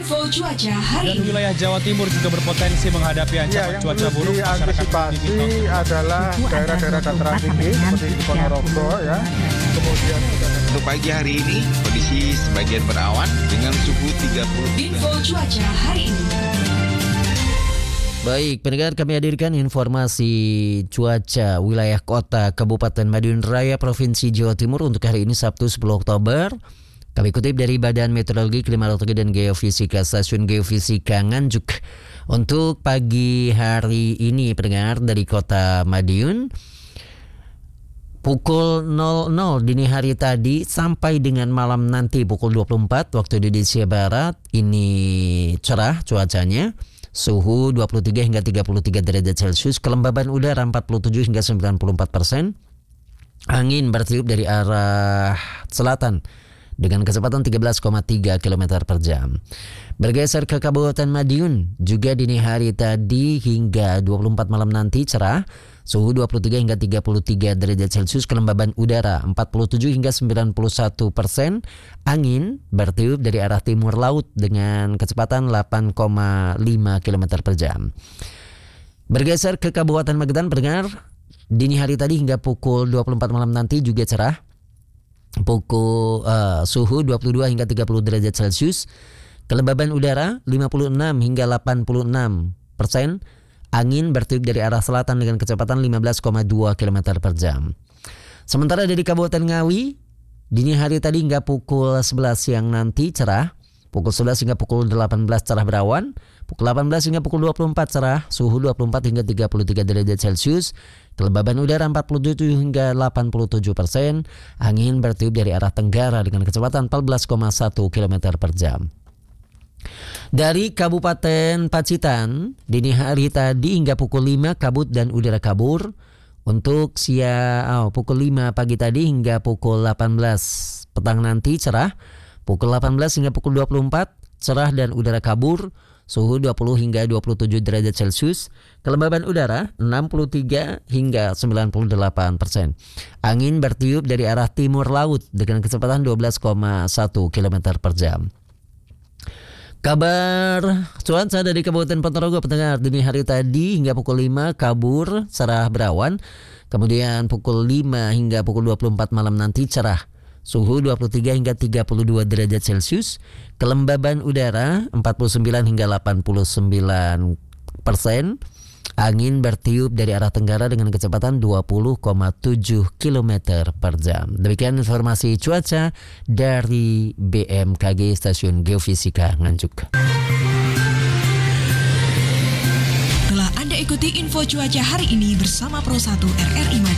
Info cuaca hari Dan wilayah Jawa Timur juga berpotensi menghadapi ancaman cuaca buruk. Diantisipasi adalah daerah-daerah dataran tinggi seperti di Ponorogo ya. Kemudian Untuk pagi hari ini, kondisi sebagian berawan dengan suhu 30. Info cuaca hari ini. Baik, pendengar, kami hadirkan informasi cuaca wilayah kota Kabupaten Madiun Raya Provinsi Jawa Timur untuk hari ini Sabtu 10 Oktober. Kami kutip dari Badan Meteorologi, Klimatologi dan Geofisika Stasiun Geofisika Nganjuk. Untuk pagi hari ini, pendengar, dari kota Madiun, pukul 00 dini hari tadi sampai dengan malam nanti pukul 24 waktu Indonesia Barat, ini cerah cuacanya. Suhu 23 hingga 33 derajat Celcius, kelembaban udara 47 hingga 94%. Angin bertiup dari arah selatan dengan kecepatan 13,3 km per jam. Bergeser ke Kabupaten Madiun, juga dini hari tadi hingga 24 malam nanti cerah. Suhu 23 hingga 33 derajat Celcius, kelembaban udara 47 hingga 91%. Angin bertiup dari arah timur laut dengan kecepatan 8,5 km per jam. Bergeser ke Kabupaten Magetan, pendengar, dini hari tadi hingga pukul 24 malam nanti juga cerah. Suhu 22 hingga 30 derajat Celcius, kelembaban udara 56 hingga 86%. Angin bertiup dari arah selatan dengan kecepatan 15,2 km per jam. Sementara dari Kabupaten Ngawi, dini hari tadi hingga pukul 11 siang nanti cerah. Pukul 11 hingga pukul 18 cerah berawan. Pukul 18 hingga pukul 24 cerah. Suhu 24 hingga 33 derajat Celcius. Kelembaban udara 47 hingga 87%. Angin bertiup dari arah tenggara dengan kecepatan 14,1 km per jam. Dari Kabupaten Pacitan, dini hari tadi hingga pukul 5 kabut dan udara kabur. Untuk pukul 5 pagi tadi hingga pukul 18 petang nanti cerah. Pukul 18 hingga pukul 24 cerah dan udara kabur. Suhu 20 hingga 27 derajat Celcius. Kelembaban udara 63 hingga 98%. Angin bertiup dari arah timur laut dengan kecepatan 12,1 km per jam. Kabar cuaca dari Kabupaten Ponorogo, pendengar, dini hari tadi hingga pukul 5 kabur cerah berawan. Kemudian pukul 5 hingga pukul 24 malam nanti cerah. Suhu 23 hingga 32 derajat Celcius. Kelembaban udara 49 hingga 89%. Angin bertiup dari arah tenggara dengan kecepatan 20,7 km per jam. Demikian informasi cuaca dari BMKG Stasiun Geofisika Nganjuk. Telah Anda ikuti info cuaca hari ini bersama Pro 1 RRI Madiun.